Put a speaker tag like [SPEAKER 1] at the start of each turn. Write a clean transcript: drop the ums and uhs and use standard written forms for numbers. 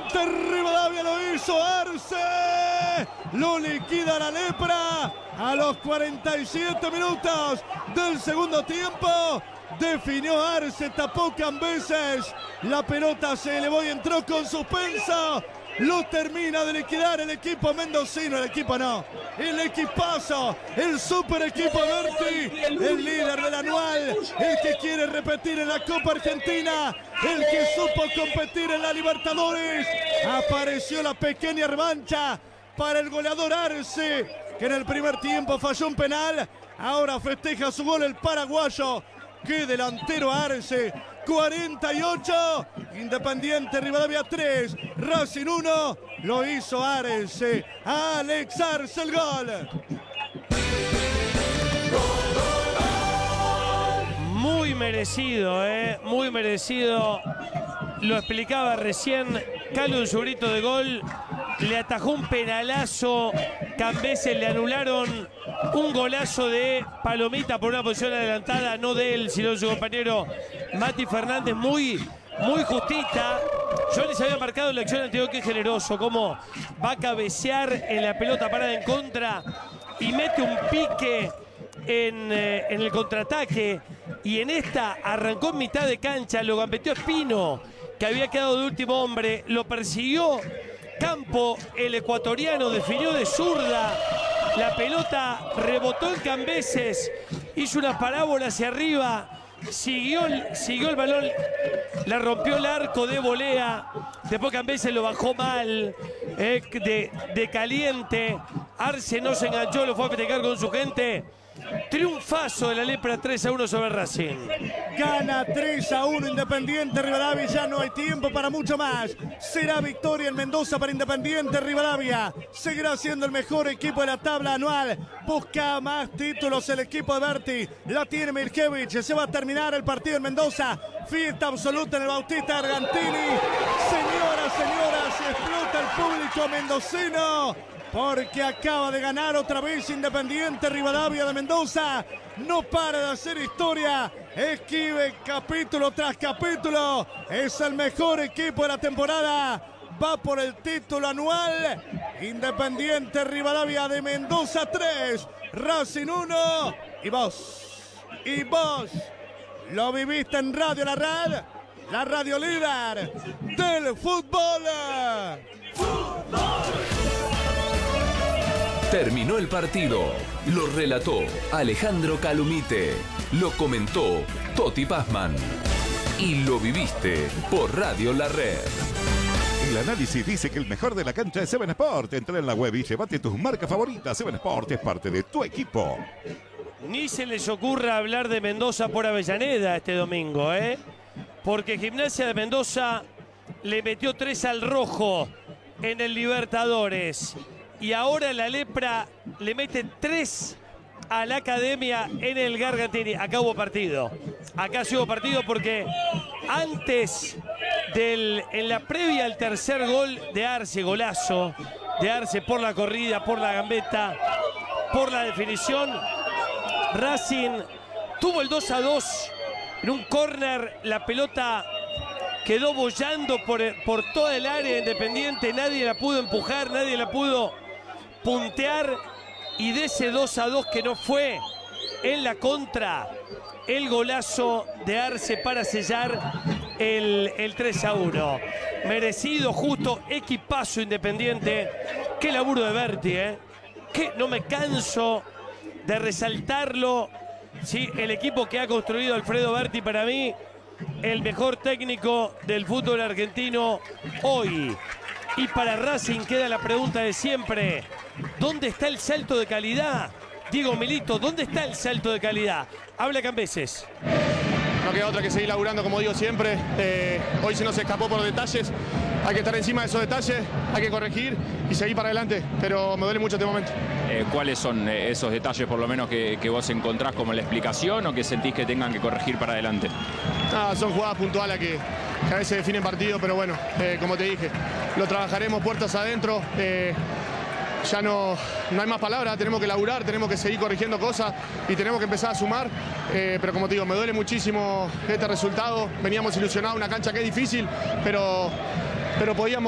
[SPEAKER 1] Independiente Rivadavia lo hizo Arce. Lo liquida la Lepra a los 47 minutos del segundo tiempo. Definió Arce, tapó Cambeses. La pelota se elevó y entró con suspenso. Lo termina de liquidar el equipo mendocino. El equipo no, el equipazo, el super equipo Berti, el líder del anual, el que quiere repetir en la Copa Argentina, el que supo competir en la Libertadores. Apareció la pequeña revancha para el goleador Arce, que en el primer tiempo falló un penal. Ahora festeja su gol el paraguayo. ¡Qué delantero Arce! 48, Independiente Rivadavia 3, Racing 1, lo hizo Arce. Alex Arce el gol.
[SPEAKER 2] Muy merecido, muy merecido. Lo explicaba recién Calo en su grito de gol. Le atajó un penalazo. Cambeses le anularon un golazo de Palomita por una posición adelantada, no de él, sino de su compañero Mati Fernández. Muy justita. Yo les había marcado en la acción anterior que generoso, cómo va a cabecear en la pelota parada en contra y mete un pique en el contraataque. Y en esta arrancó en mitad de cancha, lo gambeteó Espino, que había quedado de último hombre, lo persiguió Campo, el ecuatoriano, definió de zurda. La pelota rebotó en Cambeses, hizo una parábola hacia arriba, siguió el balón, la rompió el arco de volea. Después Cambeses lo bajó mal, de caliente. Arce no se enganchó, lo fue a festejar con su gente. Triunfazo de la Lepra, 3-1 sobre Racing.
[SPEAKER 1] Gana 3-1 Independiente Rivadavia. Ya no hay tiempo para mucho más. Será victoria en Mendoza para Independiente Rivadavia. Seguirá siendo el mejor equipo de la tabla anual. Busca más títulos el equipo de Berti. La tiene Mirkevich. Se va a terminar el partido en Mendoza. Fiesta absoluta en el Bautista Argantini. Señoras, explota el público mendocino, porque acaba de ganar otra vez Independiente Rivadavia de Mendoza. No para de hacer historia. Esquive capítulo tras capítulo. Es el mejor equipo de la temporada. Va por el título anual. Independiente Rivadavia de Mendoza 3, Racing 1. Y vos lo viviste en Radio La Rad, la radio líder del fútbol.
[SPEAKER 3] Terminó el partido. Lo relató Alejandro Calumite. Lo comentó Toti Pazman. Y lo viviste por Radio La Red.
[SPEAKER 4] El análisis dice que el mejor de la cancha es Seven Sport. Entra en la web y llévate tus marcas favoritas. Seven Sport es parte de tu equipo.
[SPEAKER 2] Ni se les ocurra hablar de Mendoza por Avellaneda este domingo, porque Gimnasia de Mendoza le metió 3 al Rojo en el Libertadores. Y ahora la Lepra le mete 3 a la Academia en el Gargantini. Acá hubo partido. Acá sí hubo partido porque antes en la previa al tercer gol de Arce, golazo de Arce por la corrida, por la gambeta, por la definición, Racing tuvo el 2-2 en un córner. La pelota quedó bollando por toda el área Independiente. Nadie la pudo empujar, nadie la pudo puntear. Y de ese 2-2 que no fue en la contra, el golazo de Arce para sellar el 3-1. Merecido, justo, equipazo Independiente. Qué laburo de Berti, que no me canso de resaltarlo. Sí, el equipo que ha construido Alfredo Berti, para mí, el mejor técnico del fútbol argentino hoy. Y para Racing queda la pregunta de siempre: ¿dónde está el salto de calidad? Diego Milito, ¿dónde está el salto de calidad? Habla Cambeses.
[SPEAKER 5] No queda otra que seguir laburando, como digo siempre. Hoy se nos escapó por detalles. Hay que estar encima de esos detalles, hay que corregir y seguir para adelante. Pero me duele mucho este momento.
[SPEAKER 6] ¿Cuáles son esos detalles, por lo menos, que vos encontrás como la explicación o que sentís que tengan que corregir para adelante?
[SPEAKER 5] Son jugadas puntuales que a veces definen partido, pero bueno, como te dije, lo trabajaremos puertas adentro. Ya no hay más palabras, tenemos que laburar, tenemos que seguir corrigiendo cosas y tenemos que empezar a sumar. Pero como te digo, me duele muchísimo este resultado. Veníamos ilusionados, una cancha que es difícil, pero podíamos